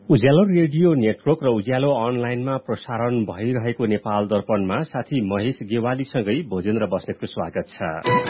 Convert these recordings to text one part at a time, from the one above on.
उज्यालो radio network र उज्यालो अनलाइनमा प्रसारण भइरहेको नेपाल दर्पणमा साथी महेश गेवालीसँगै भोजेन्द्र बस्नेतको स्वागत छ।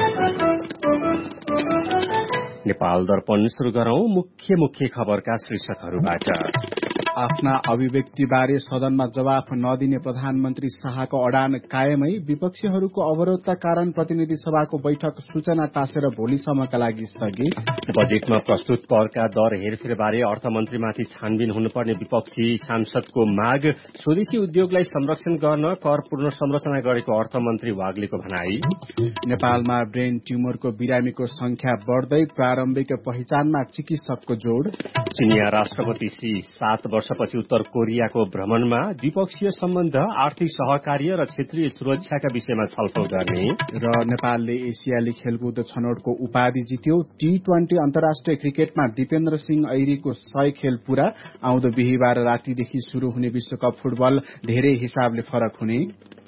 नेपाल दर्पण शुरू गरौं मुख्य खबरका शीर्षकहरूबाट। आफ्ना अभिव्यक्तिबारे सदनमा जवाफ नदिने प्रधानमन्त्री शाहको अडान कायमै, विपक्षीहरूको अवरोधका कारण प्रतिनिधि सभाको बैठक सूचना टाँसेर भोलिसम्मका लागि स्थगित। बजेटमा प्रस्तुत करका दर हेरफेरबारे अर्थमन्त्रीमाथि छानबिन हुनुपर्ने विपक्षी सांसदको माग। स्वदेशी उद्योगलाई संरक्षण गर्न कर पुनर्संरचना गरेको अर्थमन्त्री वाग्लेको भनाई। नेपालमा ब्रेन ट्युमरको बिरामीको संख्या बढ्दै, प्रारम्भिक पहिचानमा चिकित्सकको जोड। चिनिया राष्ट्रपति सी 7 वर्षपछि उत्तर कोरियाको भ्रमणमा, द्विपक्षीय सम्बन्ध, आर्थिक सहकार्य र क्षेत्रीय सुरक्षाका विषयमा छलफल गर्ने। र नेपालले एसियाली खेलकुद छनौटको उपाधि जित्यो। T20 अन्तर्राष्ट्रिय क्रिकेटमा दिपेन्द्र सिंह ऐरीको 100 खेल पूरा। आउँदो बिहीबार रातिदेखि शुरू हुने विश्वकप फुटबल धेरै हिसाबले फरक हुने।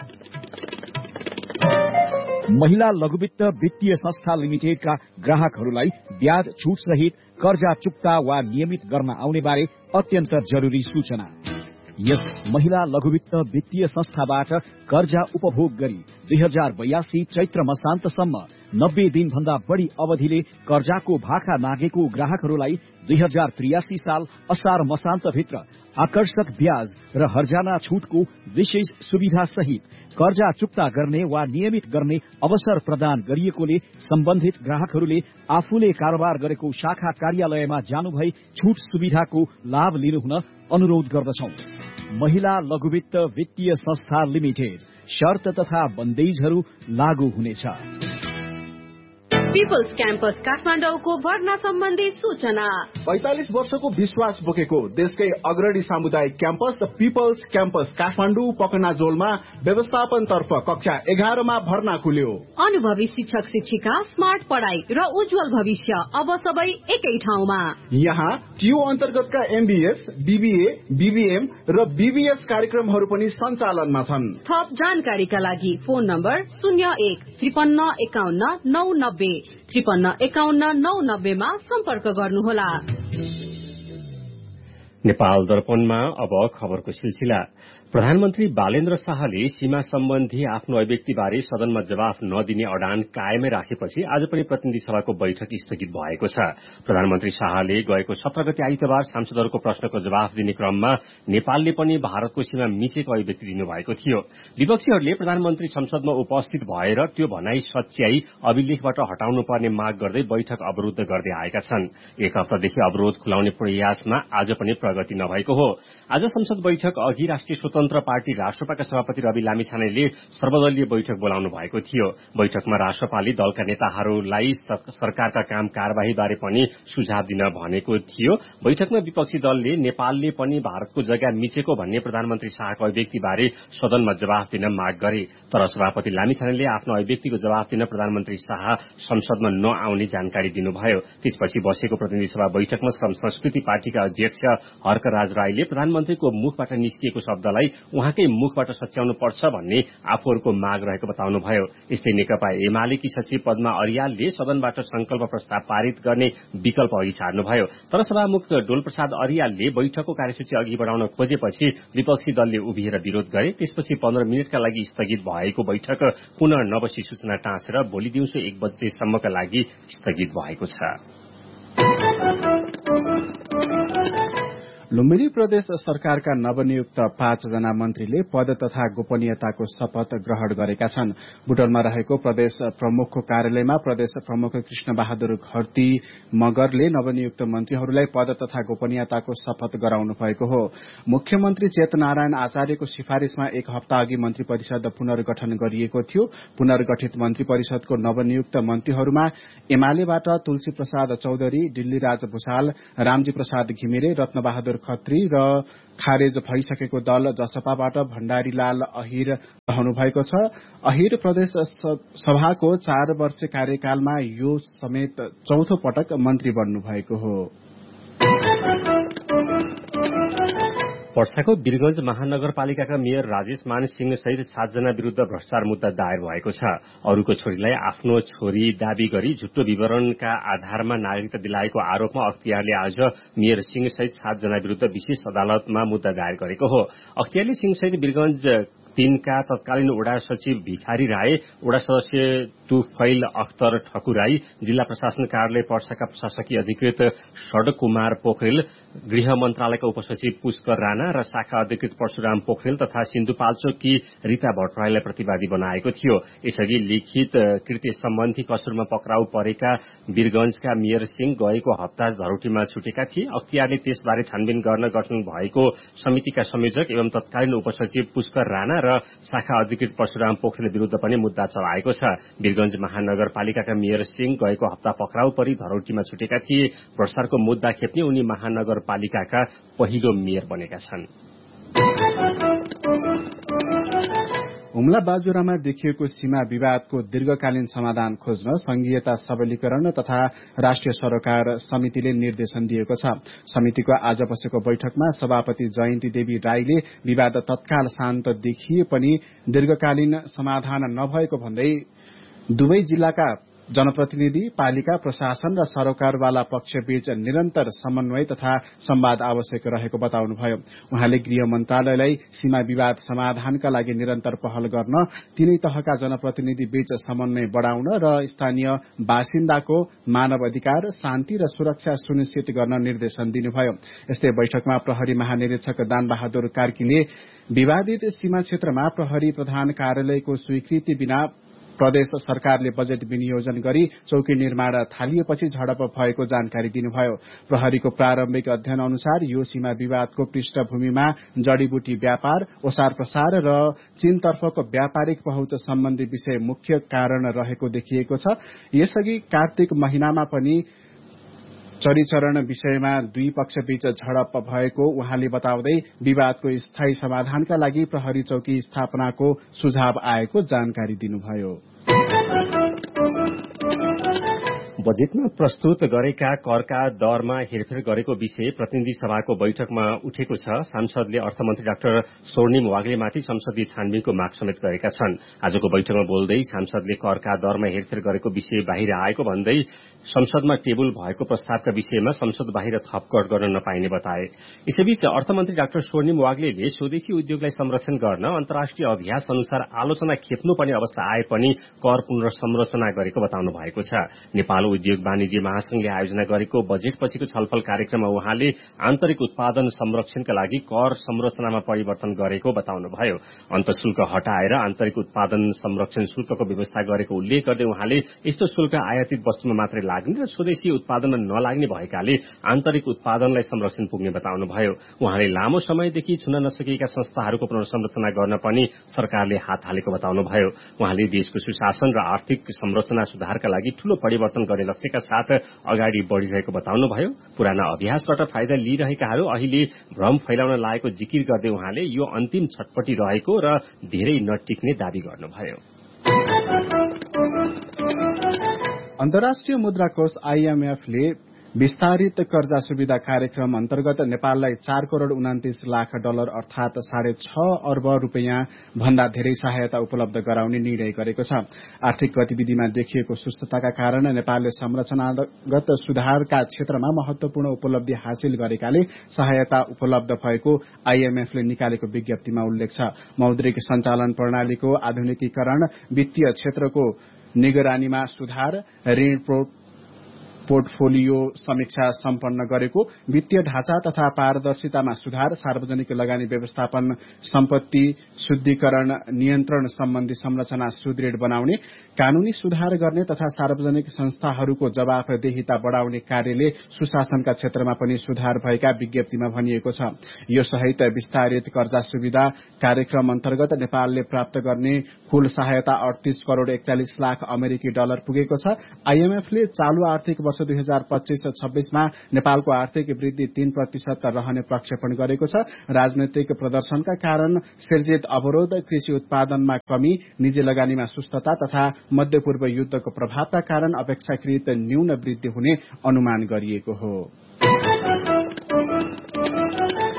महिला लघुवित्त वित्तीय संस्था लिमिटेडका ग्राहकहरूलाई ब्याज छूट सहित कर्जा चुक्ता वा नियमित गर्न आउने बारे अत्यन्त जरूरी सूचना। यस महिला लघुवित्त वित्तीय संस्थाबाट कर्जा उपभोग गरी 2082 चैत्र मसान्तसम्म 90 दिनभन्दा बढ़ी अवधिले कर्जाको भाका नागेको ग्राहकहरूलाई 2083 साल असार मसान्तभित्र आकर्षक ब्याज र हर्जाना छूटको विशेष सुविधा सहित कर्जा चुक्ता गर्ने वा नियमित गर्ने अवसर प्रदान गरिएकोले सम्बन्धित ग्राहकहरूले आफूले कारोबार गरेको शाखा कार्यालयमा जानुभई छूट सुविधाको लाभ लिनुहुन अनुरोध गर्दछौं। महिला लघुवित्त वित्तीय संस्था लिमिटेड। शर्त तथा बन्देजहरू लागू हुनेछ। पीपल्स क्याम्पस काठमाडौँको भर्ना सम्बन्धी सूचना। 45 वर्षको विश्वास बोकेको देशकै अग्रणी सामुदायिक campus the peoples campus Kathmandu पकनाजोलमा व्यवस्थापन तर्फ कक्षा 11 मा भर्ना खुल्यो। अनुभवी शिक्षक शिक्षिका, स्मार्ट पढाइ र उज्जवल भविष्य अब सबै एकै ठाउँमा। यहाँ टियु अन्तर्गतका MBS, BBA, BBM र BBS कार्यक्रमहरू पनि सञ्चालनमा छन्। थप जानकारीका लागि फोन नम्बर 01-5351-990 5351-990 मा सम्पर्क गर्नुहोला। नेपाल दर्पणमा अब खबरको सिलसिला। प्रधानमन्त्री बालेन्द्र शाहले सीमा सम्बन्धी आफ्नो अभिव्यक्तिबारे सदनमा जवाफ नदिने अडान कायमै राखेपछि आज पनि प्रतिनिधि सभाको बैठक स्थगित भएको छ। प्रधानमन्त्री शाहले गएको 17 गते आइतबार सांसदहरूको प्रश्नको जवाफ दिने क्रममा नेपालले पनि भारतको सीमा मिचेको अभिव्यक्ति दिनुभएको थियो। विपक्षीहरूले प्रधानमन्त्री संसदमा उपस्थित भएर त्यो भनाई सच्याई अभिलेखबाट हटाउनु पर्ने माग गर्दै बैठक अवरुद्ध गर्दै आएका छन्। एक हप्तादेखि अवरोध खुलाउने प्रयासमा आज पनि प्रगति नभएको हो। आज संसद बैठक अघि राष्ट्रिय स्वतन्त्र पार्टी राष्ट्रपाका सभापति रवि लामिछानेले सर्वदलीय बैठक बोलाउनु भएको थियो। बैठकमा राष्ट्रपाले दलका नेताहरूलाई सरकारका काम कारबाही बारे पनि सुझाव दिन भनेको थियो। बैठकमा विपक्षी दलले नेपालले पनि भारतको जग्गा मिचेको भन्ने प्रधानमन्त्री शाहको अभिव्यक्तिबारे सदनमा जवाफ दिन माग गरे। तर सभापति लामिछानेले आफ्नो अभिव्यक्तिको जवाफ दिन प्रधानमन्त्री शाह संसदमा नआउने जानकारी दिनुभयो। त्यसपछि बसेको प्रतिनिधि सभा बैठकमा श्रम संस्कृति पार्टीका अध्यक्ष हर्कराज राईले प्रधानमन्त्रीको मुखबाट निस्किएको शब्दलाई उहाँकै मुखबाट सच्याउनु पर्छ भन्ने आफूहरूको माग रहेको बताउनुभयो। यस्तै नेकपा एमालेकी सचिव पद्मा अर्यालले सदनबाट संकल्प प्रस्ताव पारित गर्ने विकल्प अघि सार्नुभयो। तर सभामुख डोलप्रसाद अर्यालले बैठकको कार्यसूची अघि बढाउन खोजेपछि विपक्षी दलले उभिएर विरोध गरे। त्यसपछि 15 मिनटका लागि स्थगित भएको बैठक पुनः नबसी सूचना टाँसेर भोलि दिउँसो 1 बजेसम्मका लागि स्थगित भएको छ। लुम्बिनी प्रदेश सरकारका नवनियुक्त 5 जना मन्त्रीले पद तथा गोपनीयताको शपथ ग्रहण गरेका छन्। बुटोलमा रहेको प्रदेश प्रमुखको कार्यालयमा प्रदेश प्रमुख कृष्ण बहादुर घरती मगरले नवनियुक्त मन्त्रीहरूलाई पद तथा गोपनीयताको शपथ गराउनु भएको हो। मुख्यमन्त्री चेतनारायण आचार्यको सिफारिशमा 1 हप्ता अघि मन्त्री परिषद पुनर्गठन गरिएको थियो। पुनर्गठित मन्त्री परिषदको नवनियुक्त मन्त्रीहरूमा एमालेबाट तुलसी प्रसाद चौधरी, दिल्लीराज भूषाल, रामजी प्रसाद घिमिरे, रत्नबहादुर खत्री र खारेज भइसकेको दल जसपाबाट भण्डारीलाल अहिर रहनु भएको छ। अहिर प्रदेश सभाको 4 वर्ष कार्यकालमा यो समेत चौथो पटक मन्त्री बन्नु भएको हो। पर्साको वीरगंज महानगरपालिकाका मेयर राजेश मान सिंह सहित 7 जना विरूद्ध भ्रष्टाचार मुद्दा दायर भएको छ। अरूको छोरीलाई आफ्नो छोरी दाबी गरी झुट्टो विवरणका आधारमा नागरिकता दिलाएको आरोपमा अख्तियारले आज मेयर सिंह सहित 7 जना विरूद्ध विशेष अदालतमा मुद्दा दायर गरेको हो। अख्तियारले सिंह सहित वीरगंज 3 का तत्कालीन वडा सचिव भिखारी राय, वडा सदस्य तुफैल अख्तर ठकुराई, जिल्ला प्रशासन कार्यालय पर्साका प्रशासकीय अधिकृत षड कुमार पोखरेल, गृह मन्त्रालयका उपसचिव पुष्कर राणा र शाखा अधिकृत परशुराम पोखरेल तथा सिन्धुपाल्चोककी रीता भट्टराईलाई प्रतिवादी बनाएको थियो। यसअघि लिखित कृत्य सम्बन्धी कसुरमा पक्राउ परेका वीरगंजका मेयर सिंह गएको हप्ता धरौटीमा छुटेका थिए। अख्तियारले त्यसबारे छानबिन गर्न गठन भएको समितिका संयोजक एवं तत्कालीन उपसचिव पुष्कर राणा र शाखा अधिकृत परशुराम पोखरेल विरूद्ध पनि मुद्दा चलाएको छ। वीरगंज महानगरपालिकाका मेयर सिंह गएको हप्ता पक्राउ परी धरौटीमा छुटेका थिए। भ्रष्टाचारको मुद्दा खेप्ने उनी महानगरपालिकाका पहिलो मेयर बनेका छन्। हुम्ला बाजुरामा देखिएको सीमा विवादको दीर्घकालीन समाधान खोज्न संघीयता सबलीकरण तथा राष्ट्रिय सरोकार समितिले निर्देशन दिएको छ। समितिको आज बसेको बैठकमा सभापति जयन्ती देवी राईले विवाद तत्काल शान्त देखिए पनि दीर्घकालीन समाधान नभएको भन्दै दुवै जिल्लाका जनप्रतिनिधि, पालिका प्रशासन र सरोकारवाला पक्षबीच निरन्तर समन्वय तथा संवाद आवश्यक रहेको बताउनुभयो। उहाँले गृह मन्त्रालयलाई सीमा विवाद समाधानका लागि निरन्तर पहल गर्न, तीनै तहका जनप्रतिनिधि बीच समन्वय बढ़ाउन र स्थानीय बासिन्दाको मानव अधिकार, शान्ति र सुरक्षा सुनिश्चित गर्न निर्देशन दिनुभयो। यस्तै बैठकमा प्रहरी महानिरीक्षक दानबहादुर कार्कीले विवादित सीमा क्षेत्रमा प्रहरी प्रधान कार्यालयको स्वीकृति बिना प्रदेश सरकारले बजेट विनियोजन गरी चौकी निर्माण थालिएपछि झडप भएको जानकारी दिनुभयो। प्रहरीको प्रारम्भिक अध्ययन अनुसार यो सीमा विवादको पृष्ठभूमिमा जड़ीबुटी व्यापार, ओसार प्रसार र चीनतर्फको व्यापारिक पहुँच सम्बन्धी विषय मुख्य कारण रहेको देखिएको छ। यसअघि कार्तिक महिनामा पनि चरीचरण विषयमा दुई पक्षबीच झडप भएको उहाँले बताउँदै विवादको स्थायी समाधानका लागि प्रहरी चौकी स्थापनाको सुझाव आएको जानकारी दिनुभयो। बजेटमा प्रस्तुत गरेका करका दरमा हेरफेर गरेको विषय प्रतिनिधि सभाको बैठकमा उठेको छ। सांसदले अर्थमन्त्री डाक्टर स्वर्णिम वाग्लेमाथि संसदीय छानबिनको माग समेत गरेका छन्। आजको बैठकमा बोल्दै सांसदले करका दरमा हेरफेर गरेको विषय बाहिर आएको भन्दै संसदमा टेबल भएको प्रस्तावका विषयमा संसद बाहिर थपकट गर्न नपाइने बताए। यसैबीच अर्थमन्त्री डाक्टर स्वर्णिम वाग्लेले स्वदेशी उद्योगलाई संरक्षण गर्न अन्तर्राष्ट्रिय अभ्यास अनुसार आलोचना खेप्नुपर्ने अवस्था आए पनि कर पुनर्संरचना गरेको बताउनु भएको छ। नेपाल उद्योग वाणिज्य महासंघले आयोजना गरेको बजेटपछिको छलफल कार्यक्रममा उहाँले आन्तरिक उत्पादन संरक्षणका लागि कर संरचनामा परिवर्तन गरेको बताउनुभयो। अन्तशुल्क हटाएर आन्तरिक उत्पादन संरक्षण शुल्कको व्यवस्था गरेको उल्लेख गर्दै उहाँले यस्तो शुल्क आयातित वस्तुमा मात्रै लाग्ने र स्वदेशी उत्पादनमा नलाग्ने भएकाले आन्तरिक उत्पादनलाई संरक्षण पुग्ने बताउनुभयो। उहाँले लामो समयदेखि छुन नसकेका संस्थाहरूको पुनर्संरचना गर्न पनि सरकारले हात हालेको बताउनुभयो। उहाँले देशको सुशासन र आर्थिक संरचना सुधारका लागि ठूलो परिवर्तन गर्ने लक्ष्यका साथ अगाडि बढ़िरहेको बताउनुभयो। पुराना अभ्यासबाट फाइदा लिइरहेकाहरू अहिले भ्रम फैलाउन लागेको जिकिर गर्दै उहाँले यो अन्तिम छटपटी रहेको र धेरै नटिक्ने दावी गर्नुभयो। अन्तर्राष्ट्रिय मुद्रा कोष IMF ले विस्तारित कर्जा सुविधा कार्यक्रम अन्तर्गत नेपाललाई 4 करोड़ 29 लाख डलर अर्थात 6.5 अर्ब रुपैयाँ भन्दा धेरै सहायता उपलब्ध गराउने निर्णय गरेको छ। आर्थिक गतिविधिमा देखिएको सुस्तताका कारण नेपालले संरचनागत सुधारका क्षेत्रमा महत्वपूर्ण उपलब्धि हासिल गरेकाले सहायता उपलब्ध भएको IMF ले निकालेको विज्ञप्तिमा उल्लेख छ। मौद्रिक सञ्चालन प्रणालीको आधुनिकीकरण, वित्तीय क्षेत्रको निगरानीमा सुधार, ऋण पोर्टफोलियो समीक्षा सम्पन्न गरेको, वित्तीय ढाँचा तथा पारदर्शितामा सुधार, सार्वजनिक लगानी व्यवस्थापन, सम्पत्ति शुद्धिकरण नियन्त्रण सम्बन्धी संरचना सुदृढ बनाउने, कानूनी सुधार गर्ने तथा सार्वजनिक संस्थाहरूको जवाफदेहिता बढ़ाउने कार्यले सुशासनका क्षेत्रमा पनि सुधार भएका विज्ञप्तिमा भनिएको छ। यो सहित विस्तारित कर्जा सुविधा कार्यक्रम अन्तर्गत नेपालले प्राप्त गर्ने कुल सहायता 38 करोड़ 41 लाख अमेरिकी डलर पुगेको छ। IMF ले चालू आर्थिक वर्ष 2025-26 मा नेपालको आर्थिक वृद्धि 3% रहने प्रक्षेपण गरेको छ। राजनैतिक प्रदर्शनका कारण सिर्जित अवरोध, कृषि उत्पादनमा कमी, निजी लगानीमा सुस्तता तथा मध्यपूर्व युद्धको प्रभावका कारण अपेक्षाकृत न्यून वृद्धि हुने अनुमान गरिएको हो।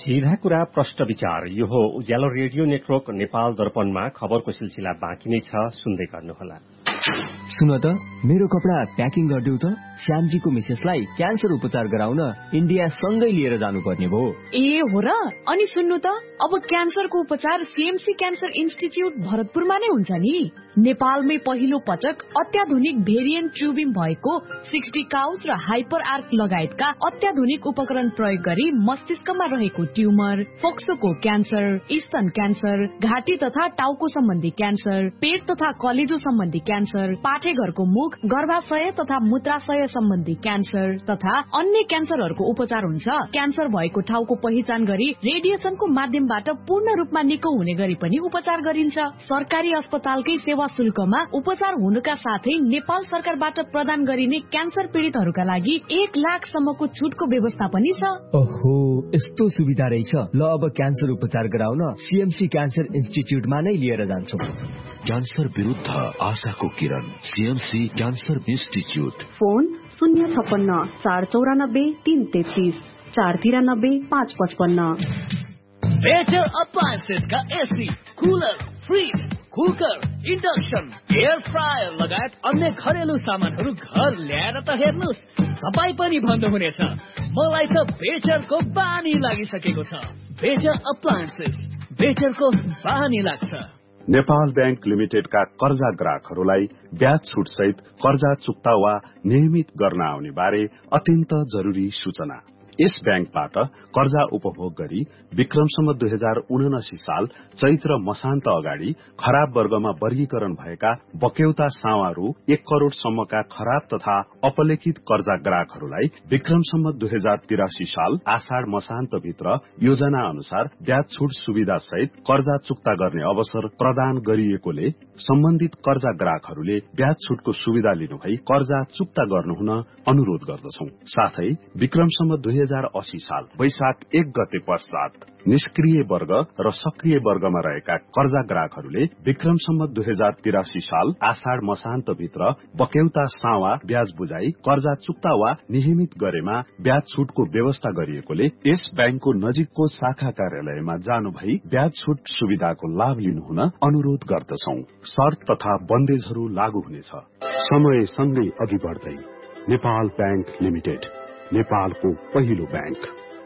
सीधा कुरा प्रष्ट विचार यो हो उज्यालो रेडियो नेटवर्क नेपाल दर्पणमा खबरको सिलसिला बाँकी नै छ, सुन्दै गर्नुहोला। सुन त मेरो कपडा प्याकिङ गरिदेऊ त, श्यामजीको मिसेसलाई क्यान्सर उपचार गराउन इन्डिया सँगै लिएर जानुपर्ने भयो। ए हो र? अनि सुन्नु त, अब क्यान्सरको उपचार सीएमसी क्यान्सर इन्स्टिच्युट भरतपुरमा नै हुन्छ नि। नेपालमै पहिलो पटक अत्याधुनिक भेरिएन्ट ट्युबिङ भएको 60 काउच र हाइपर आर्क लगायतका अत्याधुनिक उपकरण प्रयोग गरी मस्तिष्कमा रहेको ट्युमर, फोक्सोको क्यान्सर, स्तन क्यान्सर, घाँटी तथा टाउको सम्बन्धी क्यान्सर, पेट तथा कलेजो सम्बन्धी क्यान्सर, पाठेघरको मुख, गर्भाशय तथा मूत्राशय सम्बन्धी क्यान्सर तथा अन्य क्यान्सरहरूको उपचार हुन्छ। क्यान्सर भएको ठाउँको पहिचान गरी रेडिएसनको माध्यमबाट पूर्ण रूपमा निको हुने गरी पनि उपचार गरिन्छ। सरकारी अस्पतालकै सेवा शुल्कमा उपचार हुनुका साथै नेपाल सरकारबाट प्रदान गरिने क्यान्सर पीड़ितहरूका लागि 1 लाखसम्मको छुटको व्यवस्था पनि छ। ओहो, यस्तो सुविधा रहेछ। ल अब क्यान्सर उपचार गराउन सीएमसी क्यान्सर इन्स्टिच्युटमा नै लिएर जान्छौ। क्यान्सर विरुद्ध आशाको किरण, CMC cancer institute. Phone 056 494 333 493 555। Better appliances का AC, cooler, fridge, cooker, induction, air fryer लगायत अन्य घरेलु सामानहरू घर ल्याएर त हेर्नुहोस्, तपाईँ पनि भन्नुहुनेछ मलाई त बेटरको बानी लागिसकेको छ। बेटर अप्लायन्सेस, बेटरको बानी लाग्छ। नेपाल बैंक लिमिटेडका कर्जा ग्राहकहरूलाई ब्याज छुट सहित कर्जा चुक्ता वा नियमित गर्न आउने बारे अत्यन्त जरूरी सूचना। यस बैंकबाट कर्जा उपभोग गरी विक्रमसम्म 2079 साल चैत्र मसान्त अगाडि खराब वर्गमा वर्गीकरण भएका बक्यौता सावारू 1 करोड़सम्मका खराब तथा अपलेखित कर्जा ग्राहकहरूलाई विक्रमसम्म 2083 साल आषाढ़ मसान्त भित्र योजना अनुसार ब्याज छुट सुविधा सहित कर्जा चुक्ता गर्ने अवसर प्रदान गरिएकोले सम्बन्धित कर्जा ग्राहकहरूले ब्याज छुटको सुविधा लिनुभई कर्जा चुक्ता गर्नुहुन अनुरोध गर्दछौं। साथै विक्रमसम्म 2080 साल वैशाख 1 गते पश्चात निष्क्रिय वर्ग र सक्रिय वर्गमा रहेका कर्जा ग्राहकहरूले विक्रमसम्म 2083 साल आषाढ़ मसान्त भित्र बक्यौता सावा ब्याज बुझाई कर्जा चुक्ता वा नियमित गरेमा ब्याज छुटको व्यवस्था गरिएकोले यस बैंकको नजिकको शाखा कार्यालयमा जानु भई ब्याज छुट सुविधाको लाभ लिनुहुन अनुरोध गर्दछौं। शर्त तथा बन्देजहरू लागू हुनेछ। समयसँगै अघि बढ्दै नेपाल बैंक लिमिटेड, नेपालको पहिलो बैंक।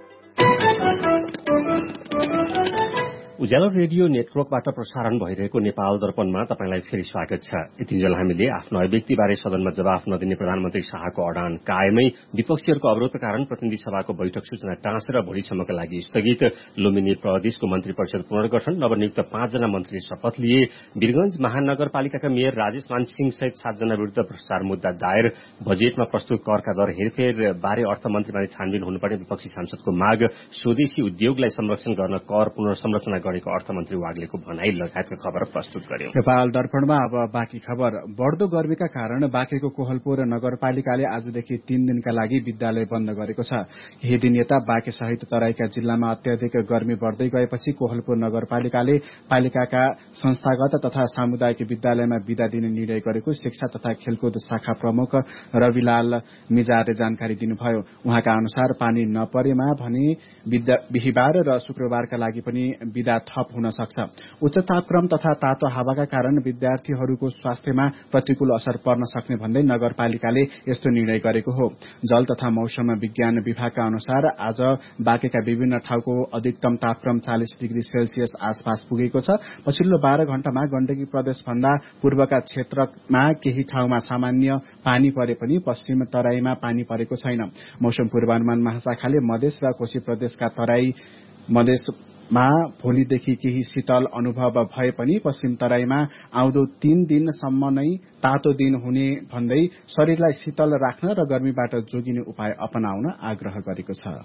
उज्यालो रेडियो नेटवर्कबाट प्रसारण भइरहेको नेपाल दर्पणमा तपाईंलाई फेरि स्वागत छ। यतिन्जेल हामीले आफ्नो अभिव्यक्तिबारे सदनमा जवाफ नदिने प्रधानमन्त्री शाहको अडान कायमै विपक्षीहरूको अवरोधका कारण प्रतिनिधि सभाको बैठक सूचना टाँसेर भोलिसम्मका लागि स्थगित। लुम्बिनी प्रदेशको मन्त्री परिषद पुनर्गठन, नवनियुक्त 5 जना मन्त्रीले शपथ लिए। वीरगंज महानगरपालिकाका मेयर राजेश मानसिंह सहित 7 जना विरूद्ध भ्रष्टाचार मुद्दा दायर। बजेटमा प्रस्तुत करका दर हेरफेर बारे अर्थमन्त्रीमाथि छानबिन हुनुपर्ने विपक्षी सांसदको माग। स्वदेशी उद्योगलाई संरक्षण गर्न कर पुनर्संरचना गरेको अर्थमन्त्री वाग्लेको भनाई लगायतका खबर प्रस्तुत गर्यो। नेपाल दर्पणमा अब बाँकी खबर। बढ़दो गर्मीका कारण बाँकेको कोहलपुर नगरपालिकाले आजदेखि 3 दिनका लागि विद्यालय बन्द गरेको छ। केही दिन यता बाँके सहित तराईका जिल्लामा अत्याधिक गर्मी बढ़दै गएपछि कोहलपुर नगरपालिकाले पालिकाका संस्थागत तथा सामुदायिक विद्यालयमा विदा दिने निर्णय गरेको शिक्षा तथा खेलकुद शाखा प्रमुख रविलाल मिजारले जानकारी दिनुभयो। उहाँका अनुसार पानी नपरेमा भने बिहिबार र शुक्रबारका लागि पनि विदा थप हुन सक्छ। उच्च तापक्रम तथा तातो हावाका कारण विद्यार्थीहरूको स्वास्थ्यमा प्रतिकूल असर पर्न सक्ने भन्दै नगरपालिकाले यस्तो निर्णय गरेको हो। जल तथा मौसम विज्ञान विभागका अनुसार आज बाँकेका विभिन्न ठाउँको अधिकतम तापक्रम 40 डिग्री सेल्सियस आसपास पुगेको छ। पछिल्लो 12 घण्टामा गण्डकी प्रदेशभन्दा पूर्वका क्षेत्रमा केही ठाउँमा सामान्य पानी परे पनि पश्चिम तराईमा पानी परेको छैन। मौसम पूर्वानुमान महाशाखाले मधेस र कोशी प्रदेशका तराई मधेसमा भोलिदेखि केही शीतल अनुभव भए पनि पश्चिम तराईमा आउँदो 3 दिनसम्म नै तातो दिन हुने भन्दै शरीरलाई शीतल राख्न र गर्मीबाट जोगिने उपाय अपनाउन आग्रह गरेको छ।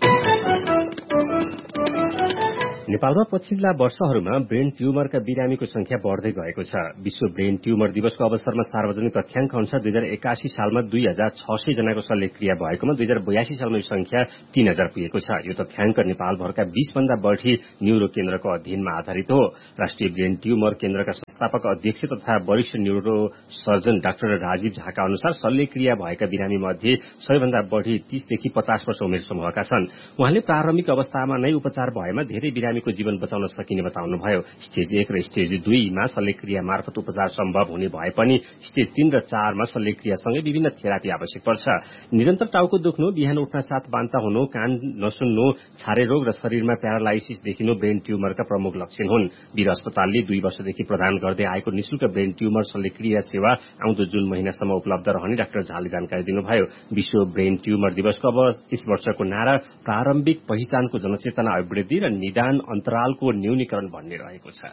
नेपालमा पछिल्ला वर्षहरूमा ब्रेन ट्युमरका बिरामीको संख्या बढ़दै गएको छ। विश्व ब्रेन ट्युमर दिवसको अवसरमा सार्वजनिक तथ्याङ्क अनुसार 2081 सालमा 2600 जनाको शल्यक्रिया भएकोमा 2082 सालमा यो संख्या 3000 पुगेको छ। यो तथ्याङ्क नेपालभरका 20 भन्दा बढ़ी न्यूरो केन्द्रको अध्ययनमा आधारित हो। राष्ट्रिय ब्रेन ट्युमर केन्द्रका व्यवस्थापक अध्यक्ष तथा वरिष्ठ न्यूरो सर्जन डाक्टर राजीव झाका अनुसार शल्यक्रिया भएका बिरामी मध्ये सबैभन्दा बढ़ी 30 देखि 50 वर्ष उमेर समूहका छन्। उहाँले प्रारम्भिक अवस्थामा नै उपचार भएमा धेरै बिरामीको जीवन बचाउन सकिने बताउनुभयो। स्टेज 1 र स्टेज 2 मा शल्यक्रिया मार्फत उपचार सम्भव हुने भए पनि स्टेज 3 र 4 मा शल्यक्रियासँगै विभिन्न थेरापी आवश्यक पर्छ। निरन्तर टाउको दुख्नु, बिहान उठ्न साथ बान्ता हुनु, कान नसुन्नु, छारे रोग र शरीरमा प्यारालाइसिस देखिनु ब्रेन ट्युमरका प्रमुख लक्षण हुन्। वीर अस्पतालले 2 वर्षदेखि प्रदान गर्दै आएको निशुल्क ब्रेन ट्युमर शल्यक्रिया सेवा आउँदो जुन महिनासम्म उपलब्ध रहने डाक्टर झाले जानकारी दिनुभयो। विश्व ब्रेन ट्युमर दिवसको अब यस वर्षको नारा प्रारम्भिक पहिचानको जनचेतना अभिवृद्धि र निदान अन्तरालको न्यूनीकरण भन्ने रहेको छ।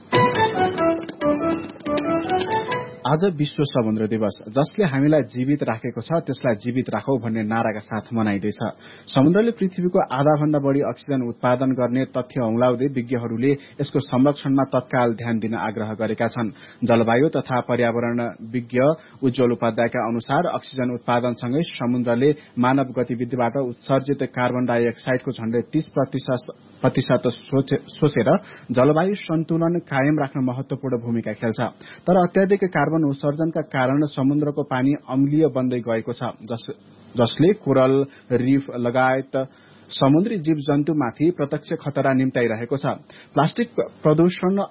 आज विश्व समुद्र दिवस, जसले हामीलाई जीवित राखेको छ त्यसलाई जीवित राखौ भन्ने नाराका साथ मनाइँदैछ। समुद्रले पृथ्वीको आधा भन्दा बढ़ी अक्सिजन उत्पादन गर्ने तथ्य औंलाउँदै विज्ञहरूले यसको संरक्षणमा तत्काल ध्यान दिन आग्रह गरेका छन्। जलवायु तथा पर्यावरण विज्ञ उज्जवल उपाध्यायका अनुसार अक्सिजन उत्पादनसँगै समुद्रले मानव गतिविधिबाट उत्सर्जित कार्बन डाइअक्साइडको झण्डै 30% सोचेर जलवायु सन्तुलन कायम राख्न महत्वपूर्ण भूमिका खेल्छ। तर अत्याधिक कार्बन उत्सर्जनका कारण समुद्रको पानी अम्लीय बन्दै गएको छ, जसले कोरल रिफ लगायत समुद्री जीव जन्तुमाथि प्रत्यक्ष खतरा निम्ताइरहेको छ। प्लास्टिक प्रदूषण